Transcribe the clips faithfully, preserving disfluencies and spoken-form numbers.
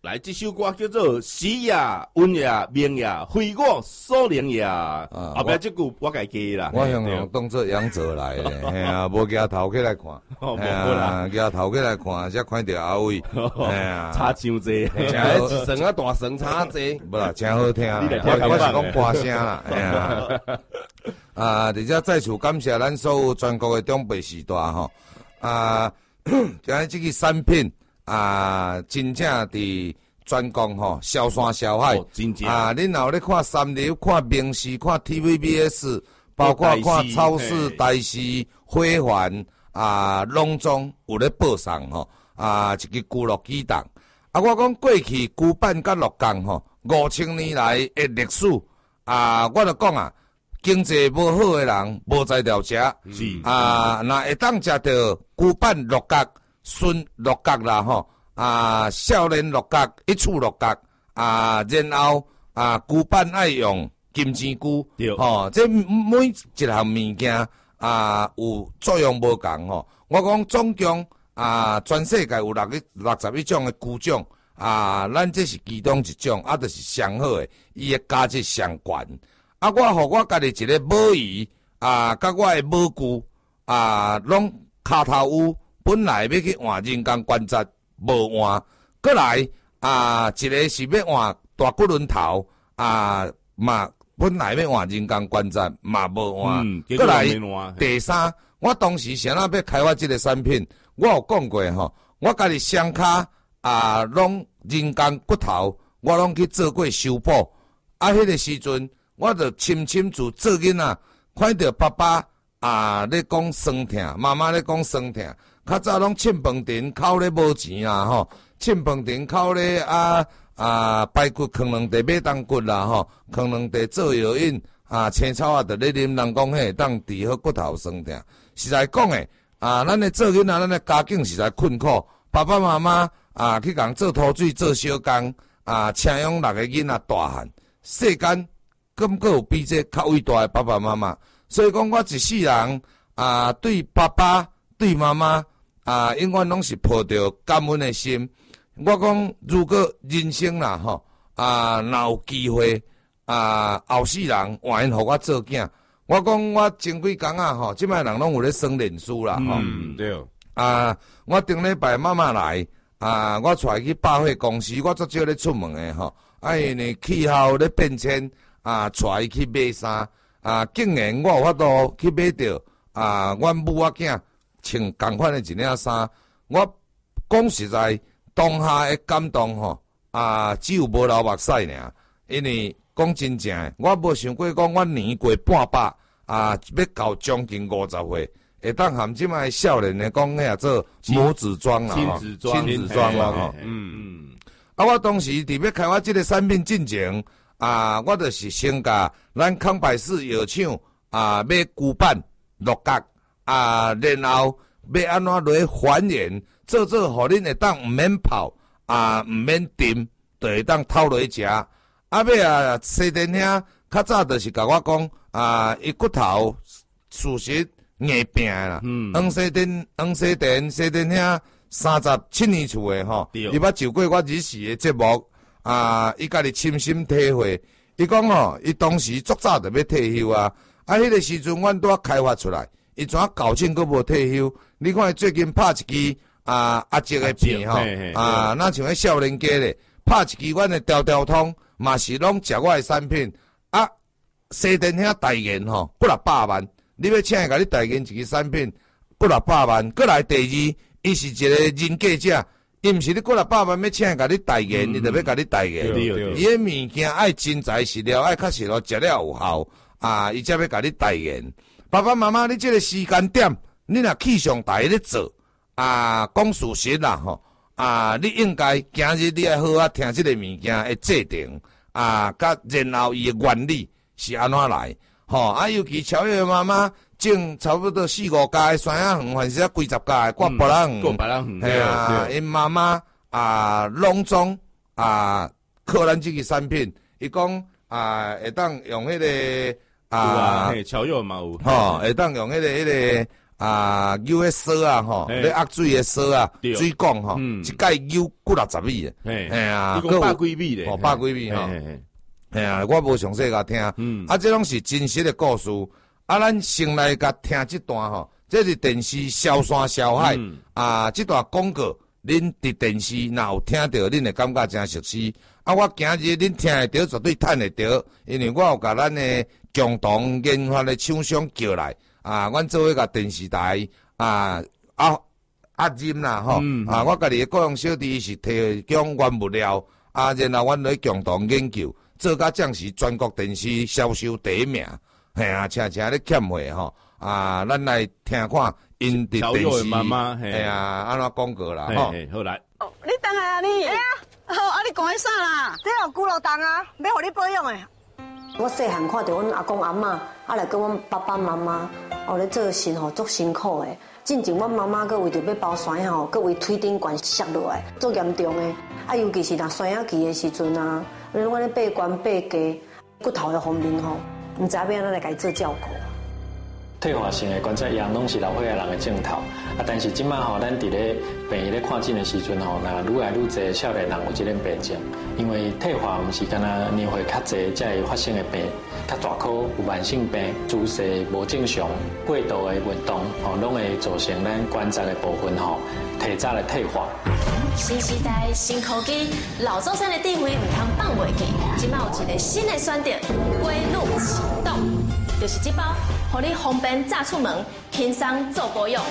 来，这首歌叫做《时也、运也、命也，非我所能也》。啊，后壁这句我家己啦。 我向向当做杨泽来的，嘿啊，无举头起来看， 哦，无啦， 举头起来看，才看到阿伟，嘿啊， 差伤济， 真一绳啊大绳差济， 不啦，真好听啦， 你来听我我是讲歌声啦，嘿啊，啊，而且再次感谢咱所有全国的长辈时代吼，啊，今日这个产品。啊，真正伫全国吼，消山消海， 哦、真正啊！恁若有咧看三立、看明视、看 T V B S， 包括看超市、台视、花环啊，拢总有咧报送吼。啊，一个俱乐机动。啊，我讲过去旧版甲乐港吼，五千年来的历史啊，我就讲啊，经济无好的人无在条食， 是啊，若会当食到旧版乐角。顺落角啦吼，啊少年落角，一处落角，啊然后啊旧版爱用金针菇，吼，这每一项物件啊有作用无共吼。我讲总共啊全世界有六个六十一种的菇种，啊咱这是其中一种，啊就是上好的，伊的价值上悬。啊我互我家己一个母鱼啊，甲我的母菇啊，拢骹头有。本来要去换人工关节，无换；过来啊，一个是要换大骨轮头啊，嘛本来要换人工关节，嘛无换。过、嗯、来第三，我当时想要要开发这个产品，我有讲过吼，我家己双骹啊，拢人工骨头，我拢去做过修补。啊，迄、那个时阵，我就深深自做囡仔，看到爸爸啊咧讲酸痛，妈妈咧讲酸痛。较早拢凊饭店口咧无钱啦吼，凊饭店口咧啊啊排骨啃两地马当骨啦吼，啃两地做药引啊青草啊，着咧啉，人讲迄当治好骨头酸痛。实在讲诶，啊，咱咧做囡仔，咱咧家境实在困苦，爸爸妈妈啊去共做土水做小工啊，请养六个囡仔大汉，世间敢阁有比这较伟大诶爸爸妈妈？所以讲我一世人啊，对爸爸对妈妈。啊，永远拢是抱着感恩的心。我讲，如果人生啦吼，啊，若有机会啊，后世人愿意互我做囝，我讲我前几工啊吼，即摆人拢有咧算年数啦吼。 嗯，对。 啊，我顶礼拜妈妈来啊，我带去百货公司，我足少咧出门诶吼。啊，因为气候咧变迁啊，带伊去买衫啊，竟然我有法度去买着啊，阮母仔囝。穿同款的一领衫，我讲实在，当下的感动吼啊，只有无流目屎尔。因为讲真正，我无想过讲我年过半百啊，要到将近五十岁，会当含即卖少年的讲遐做母子装啦， 亲子装， 亲子装啦吼。嗯嗯。啊，我当时伫要开发即个产品进前啊，我就是先甲咱康百氏药厂啊买旧版六角。啊，然后要安怎来还原，做做，互恁会当毋免泡，啊，毋免炖，就会当偷落食。啊，尾啊，西电兄较早就是甲我讲，啊，伊骨头事实硬病啦。嗯。黄西电，黄西电，西电兄三十七年厝诶吼，伊捌就过我日时诶节目，啊，伊家己亲身体会。伊讲吼，伊当時足早就要退休啊，啊，迄、那個時陣阮拄啊開發出來。伊怎啊搞清佫無退休？你看伊最近拍一支啊阿叔的片吼，啊，那像迄少年家咧，拍一支阮的條條通，嘛是攏食我的產品。啊，西電兄代言吼，幾六百萬，你要請伊甲你代言一支產品，幾六百萬。過來第二，伊是一個人格者，伊毋是你幾六百萬要請伊甲你代言，伊就要甲你代言。伊個物件愛真材實料，愛確實咯，食了有效啊，伊才要甲你代言。爸爸媽媽，你這個時間點，你若氣象台咧做啊，講事實啦吼啊，你應該今日你要好啊聽這個物件的制定啊，甲然後伊的原理是安怎來吼啊，尤其超越媽媽種差不多四五家的山仔園，還是啊幾十家的割別人割別人係啊，因媽媽啊攏總啊靠咱這個產品，伊講啊會當用迄個。啊， 潮藥嘛有， 吼，會當用迄個、迄個啊牛的锁啊吼，咧压水的锁啊，水管吼，一盖牛几六十米诶，哎呀， 一共百几米咧， 哦百几米吼，哎呀，我无详细甲听，啊，这拢是真实的故事，啊，咱先来甲听这段吼，这是电视消山消海啊，这段广告。恁伫电视若有听到，恁会感觉真熟悉。啊，我今日恁听会到，绝对趁会到，因为我有甲咱的共同研发的厂商叫来，啊，阮做伙甲电视台啊啊啊任啦吼，嗯、啊，我家己的雇佣小弟是提供原物料，啊，然后阮来共同研究，做甲将是全国电视销售第一名，嘿啊，车车咧欠货吼，啊，咱来听看。因的电视，哎呀，安怎广告啦？吼， 好来。 哦，你等下啊你？哎呀，好啊，你讲迄啥啦？ 这有骨肉冻啊，要互你保养诶。我细汉看到阮阿公阿嬷，啊来跟阮爸爸妈妈，哦咧做神吼足辛苦诶。进前阮妈妈佫为着要包山吼，佫为腿顶管摔落来，足严重诶。啊，尤其是若山野期诶时阵啊，阮咧爬关爬低，骨头诶方面吼，毋知要安怎来家做照顾。 退化性的关节炎拢是老岁仔人的症头，啊，但是即摆吼，咱伫咧病院咧看诊的时阵吼，那愈来愈侪少年人有即个病症，因为退化毋是干那年岁较侪才会发生的病，较大颗有慢性病、姿势无正常、过度的运动，吼，拢会造成咱关节的部分吼提早的退化。 新时代新科技，老周山的智慧唔通放袂记，即摆有一个新的选择，归路启动。就是这包，让你方便早出门，轻松做保养。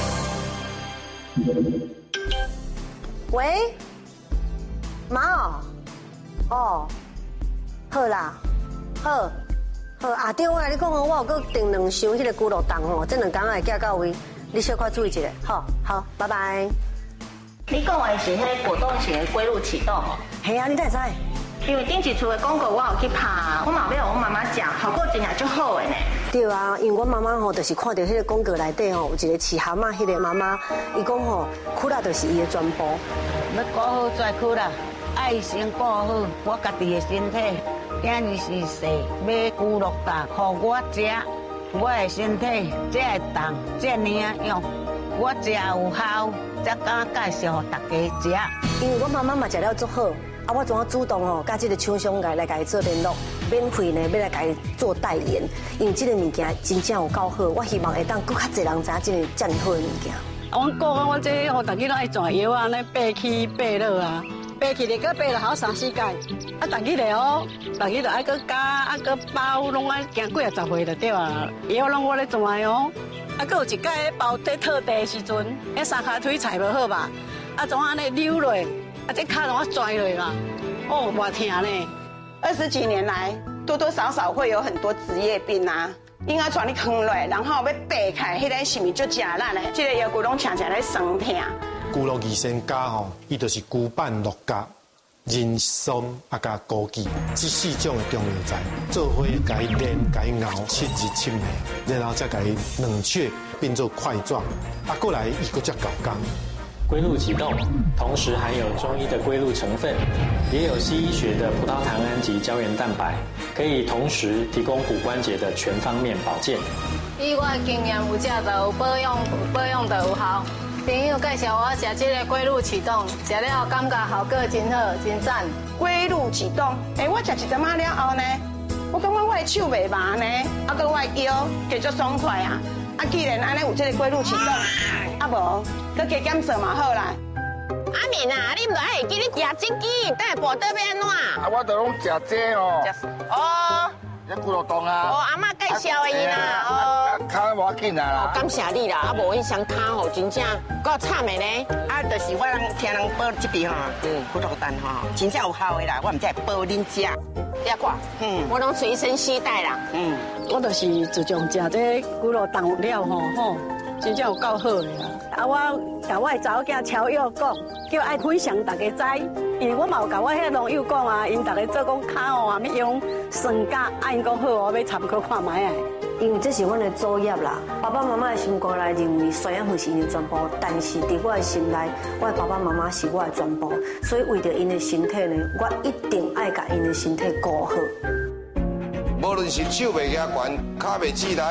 喂，妈哦，哦，好啦，好，好啊，对我来你讲哦，我有搁订两箱迄个骨肉冻吼，这两天会寄到位，你小可注意一下，好，好，拜拜。 你讲的是迄果冻型的归路启动哦？ 系啊，你哪会知？ 因为顶一厝的广告我有去拍，我嘛要互我妈妈食，效果真系足好的呢。 对啊，因为我妈妈吼，就是看到迄个广告内底吼，有一个饲蛤蟆，迄个妈妈，伊讲吼，苦力就是伊的全部。 要顾好再苦力，爱先顾好我家己的身体。今日是细，买骨肉冻，互我食，我的身体才会动，才领用。我食有效，才敢介绍大家食。 因为我妈妈嘛食了足好。啊，我怎啊主动吼，甲这个厂商来来甲伊做联络，免费呢要来甲伊做代言，因为这个物件真正有够好，我希望会当更较侪人知这个这么好的物件。 我讲我这我大家都爱抓药啊，尼爬起爬落啊，爬起嚟个爬落好三四届，啊，大家嚟哦，大家就爱个加，啊个包，拢爱行几啊十岁就对啊，药拢我咧抓哦，啊，佮有一届包在套地的时阵，迄三骹腿踩无好吧，啊，怎安尼扭落？啊，这卡让我拽落啦，哦，我疼呢。 二十几年来，多多少少会有很多职业病啊，应该传你坑落，然后要掰开，迄个是咪就食烂的？这个药骨拢常常咧生疼。 骨肉二仙家吼，伊就是骨板六角、人参啊加枸杞，这四种的中药材，做伙甲伊炼、甲伊熬七日七夜，然后再甲伊冷却变做块状，啊，过来伊个才搞工。 归路启动，同时含有中医的归路成分，也有西医学的葡萄糖胺及胶原蛋白，可以同时提供骨关节的全方面保健。 以我的经验，有食就有保养，保养就有效。朋友介绍我食这个归路启动，食了感觉效果真好，真赞。 归路启动，哎，我食一阵仔了后呢，我感觉我的手袂麻呢，啊，搁我的腰加足爽快啊。啊，既然安尼有这个归路启动，啊无，搁加减做嘛好啦。 阿明啊，你唔著爱记你牙齿机，等下步倒要安怎？ 啊，我著拢食这哦。 哦。 这骨肉冻啊。 哦，阿嬷介绍的伊啦。哦。 卡无要紧啦。 哦，感谢你啦，啊无迄双骹吼，真正够惨的呢。 啊，就是我人听人报这边吼，嗯，骨肉冻吼，真正有效的啦，我唔知报恁食。 你看，嗯，我拢随身携带啦。 嗯，我就是自从食这骨肉冻了吼吼，真正有够好的啦。啊，我甲我的查某囝超友讲，叫爱分享大家知，因为我嘛有甲我迄个网友讲啊，因大家做讲骹哦，啊要用酸钾，啊因讲好哦，要参考看卖啊。 因为这是阮的主业啦，爸爸妈妈的心肝内认为酸养是因的全部，但是伫我的心内，我的爸爸妈妈是我的全部，所以为着因的身体呢，我一定爱甲因的身体顾好。 无论是手袂举悬，脚袂自力，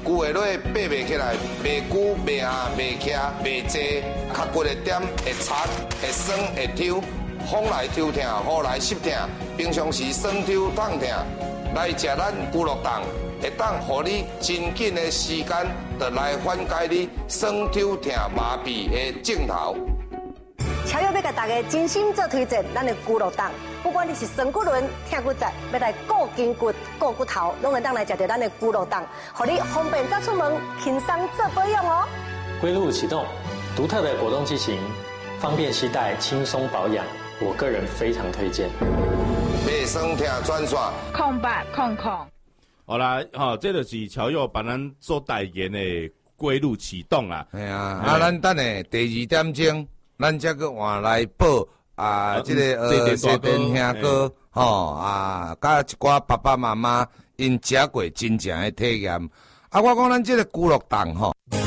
旧的落爬袂起来，袂久、袂下、袂徛、袂坐，脚骨的点会擦、会酸、会抽，风来抽疼，雨来湿疼，平常时酸抽痛疼，来食咱龟鹿冻，会当互你真紧的时间，就来缓解你酸抽疼麻痹的症头。 超要要甲大家真心做推荐，咱的龟鹿冻，不管你是酸骨轮、疼骨节，要来固筋骨、固骨头，拢会当来食到咱的龟鹿冻，互你方便早出门，轻松做保养哦。 龟鹿启动，独特的果冻机型，方便携带，轻松保养，我个人非常推荐。 袂酸疼专线空八空空。 好啦，吼，这就是超友帮咱做代言的龟鹿启动啊。 系啊，啊，咱等下第二点钟。咱则个换来报啊，即、这个呃，西边兄哥吼啊，甲一寡爸爸妈妈因食过真正的体验。啊，我讲咱即个龟鹿冻吼。